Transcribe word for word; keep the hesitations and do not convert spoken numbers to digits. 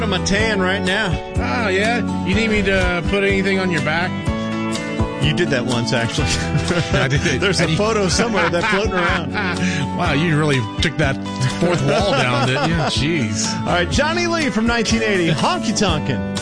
I'm a tan right now. Oh, yeah? You need me to put anything on your back? You did that once, actually. I did it. There's a you... photo somewhere that's floating around. Wow, you really took that fourth wall down, didn't you? Jeez. All right, Johnny Lee from nineteen eighty, Honky Tonkin'.